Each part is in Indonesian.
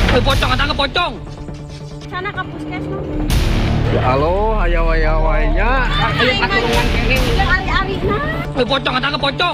Pocong, tangkap pocong. Sana ke puskesmas. Ya halo, hayawayawainya. Ayo paturungan kene. Yang ari-arina. Pocong, tangkap pocong.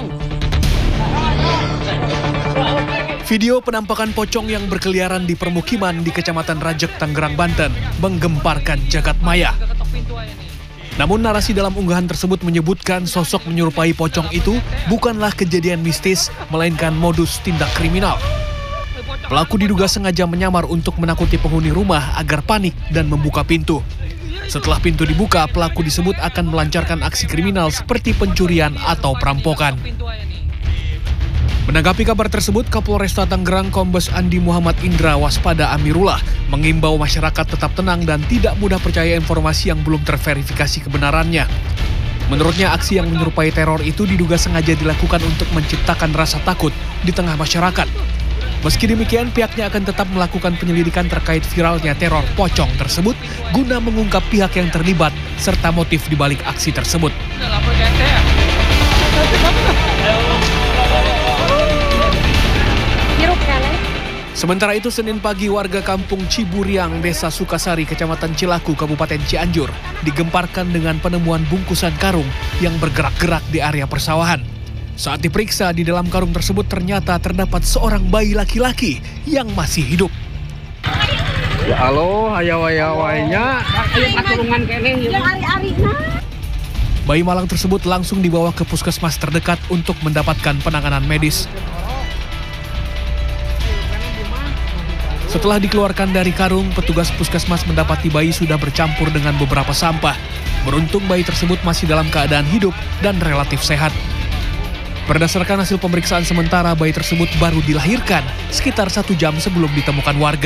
Video penampakan pocong yang berkeliaran di permukiman di Kecamatan Rajek, Tangerang, Banten menggemparkan jagat maya. Namun narasi dalam unggahan tersebut menyebutkan sosok menyerupai pocong itu bukanlah kejadian mistis, melainkan modus tindak kriminal. Pelaku diduga sengaja menyamar untuk menakuti penghuni rumah agar panik dan membuka pintu. Setelah pintu dibuka, pelaku disebut akan melancarkan aksi kriminal seperti pencurian atau perampokan. Menanggapi kabar tersebut, Kapolresta Tangerang Kombes Andi Muhammad Indra Waspada Amirullah mengimbau masyarakat tetap tenang dan tidak mudah percaya informasi yang belum terverifikasi kebenarannya. Menurutnya, aksi yang menyerupai teror itu diduga sengaja dilakukan untuk menciptakan rasa takut di tengah masyarakat. Meski demikian, pihaknya akan tetap melakukan penyelidikan terkait viralnya teror pocong tersebut guna mengungkap pihak yang terlibat serta motif dibalik aksi tersebut. Sementara itu, Senin pagi warga kampung Ciburiang, Desa Sukasari, Kecamatan Cilaku, Kabupaten Cianjur, digemparkan dengan penemuan bungkusan karung yang bergerak-gerak di area persawahan. Saat diperiksa, di dalam karung tersebut ternyata terdapat seorang bayi laki-laki yang masih hidup. Ya halo, hayawayawainya. Ayo paturungan kene. Yang ari-arina. Bayi malang tersebut langsung dibawa ke puskesmas terdekat untuk mendapatkan penanganan medis. Setelah dikeluarkan dari karung, petugas puskesmas mendapati bayi sudah bercampur dengan beberapa sampah. Beruntung bayi tersebut masih dalam keadaan hidup dan relatif sehat. Berdasarkan hasil pemeriksaan sementara, bayi tersebut baru dilahirkan sekitar 1 jam sebelum ditemukan warga.